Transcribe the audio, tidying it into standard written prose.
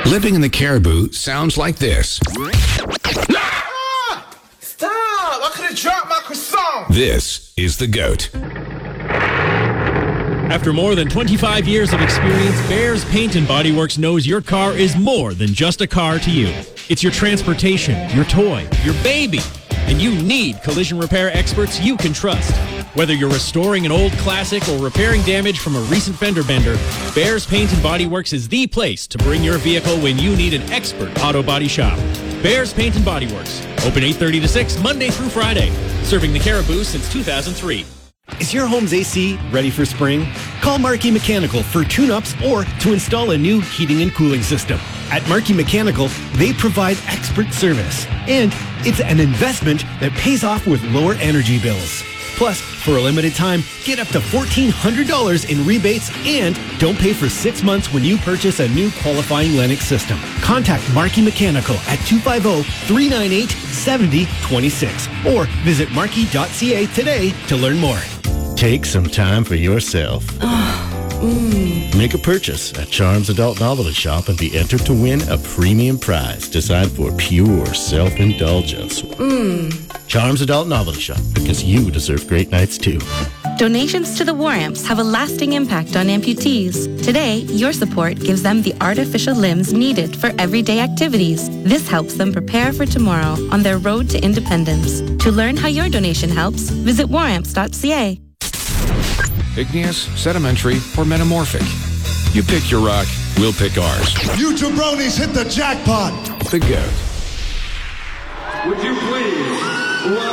Living in the Caribou sounds like this. Stop! I could have dropped my croissant. This is the GOAT. After more than 25 years of experience, Bears Paint and Body Works knows your car is more than just a car to you. It's your transportation, your toy, your baby. And you need collision repair experts you can trust. Whether you're restoring an old classic or repairing damage from a recent fender bender, Bears Paint and Body Works is the place to bring your vehicle when you need an expert auto body shop. Bears Paint and Body Works. Open 8:30 to 6, Monday through Friday. Serving the Caribou since 2003. Is your home's AC ready for spring? Call Markey Mechanical for tune-ups or to install a new heating and cooling system. At Markey Mechanical, they provide expert service, and it's an investment that pays off with lower energy bills. Plus, for a limited time, get up to $1,400 in rebates and don't pay for 6 months when you purchase a new qualifying Lennox system. Contact Markey Mechanical at 250-398-7026 or visit markey.ca today to learn more. Take some time for yourself. Make a purchase at Charms Adult Novelty Shop and be entered to win a premium prize designed for pure self-indulgence. Charms Adult Novelty Shop, because you deserve great nights too. Donations to the War Amps have a lasting impact on amputees. Today, your support gives them the artificial limbs needed for everyday activities. This helps them prepare for tomorrow on their road to independence. To learn how your donation helps, visit waramps.ca. Igneous, sedimentary, or metamorphic. You pick your rock, we'll pick ours. You jabronis hit the jackpot. The GOAT. Would you please